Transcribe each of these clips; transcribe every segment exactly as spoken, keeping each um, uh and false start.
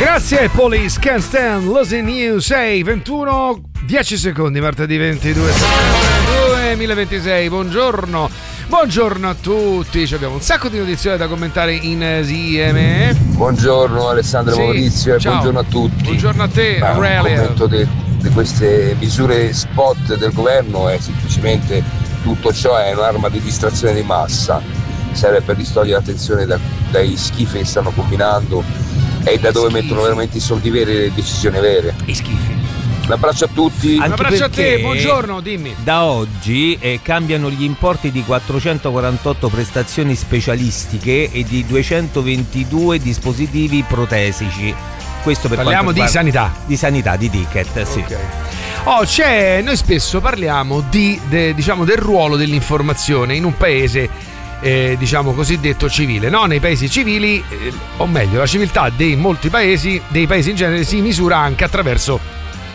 Grazie Police Can't Stand Losing You. Sei ventuno dieci secondi, martedì ventidue settembre duemilaventisei. Buongiorno, buongiorno a tutti. Ci abbiamo un sacco di notizie da commentare insieme. Buongiorno Alessandro, sì, Maurizio, e ciao. Buongiorno a tutti. Buongiorno a te, Ma Aurelia. Il commento di queste misure spot del governo è semplicemente: tutto ciò è un'arma di distrazione di massa, serve per distogliere l'attenzione da, dai schifi che stanno combinando e da dove schifi. mettono veramente i soldi veri e le decisioni vere. I schifi. Un abbraccio a tutti. Un abbraccio a te, perché buongiorno, dimmi. Da oggi eh, cambiano gli importi di quattrocentoquarantotto prestazioni specialistiche e di duecentoventidue dispositivi protesici. Questo per Parliamo quanto di riguarda- sanità. Di sanità, di ticket, sì. Ok. Oh, c'è, noi spesso parliamo di, de, diciamo, del ruolo dell'informazione in un paese, eh, diciamo cosiddetto civile, no? Nei paesi civili, eh, o meglio, la civiltà dei molti paesi, dei paesi in genere, si misura anche attraverso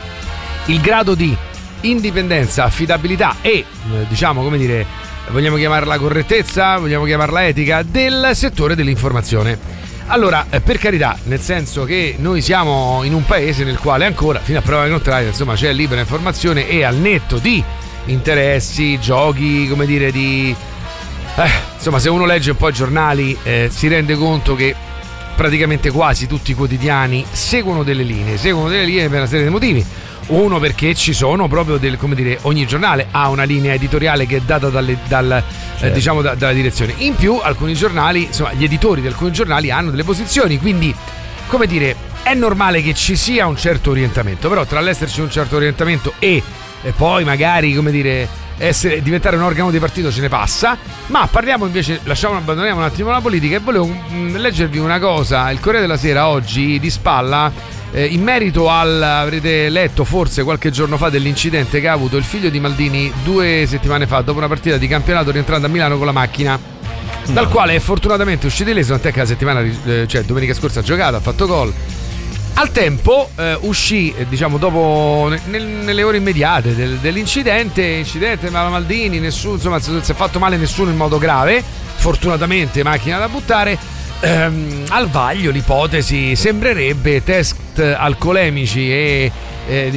il grado di indipendenza, affidabilità e, eh, diciamo, come dire, vogliamo chiamarla correttezza, vogliamo chiamarla etica, del settore dell'informazione. Allora, eh, per carità, nel senso che noi siamo in un paese nel quale ancora, fino a prova contraria, insomma, c'è libera informazione e al netto di interessi, giochi, come dire, di... Eh, insomma, se uno legge un po' i giornali eh, si rende conto che praticamente quasi tutti i quotidiani seguono delle linee, seguono delle linee per una serie di motivi. Uno, perché ci sono proprio del, come dire, ogni giornale ha una linea editoriale che è data dalle, dal, certo. eh, diciamo da, dalla direzione. In più alcuni giornali, insomma, gli editori di alcuni giornali hanno delle posizioni, quindi, come dire, è normale che ci sia un certo orientamento, però tra l'esserci un certo orientamento e, e poi magari, come dire, essere, diventare un organo di partito ce ne passa. Ma parliamo invece, lasciamo, abbandoniamo un attimo la politica e volevo mh, leggervi una cosa. Il Corriere della Sera oggi di spalla, Eh, in merito al, avrete letto forse qualche giorno fa, dell'incidente che ha avuto il figlio di Maldini due settimane fa dopo una partita di campionato rientrando a Milano con la macchina, no. dal quale è fortunatamente uscito illeso, tant'è che la settimana, eh, cioè domenica scorsa ha giocato, ha fatto gol. Al tempo eh, uscì, eh, diciamo dopo, nel, nelle ore immediate del, dell'incidente, incidente ma Maldini, nessuno, insomma, si è fatto male nessuno in modo grave, fortunatamente macchina da buttare. Ehm, al vaglio l'ipotesi sembrerebbe test alcolemici e eh,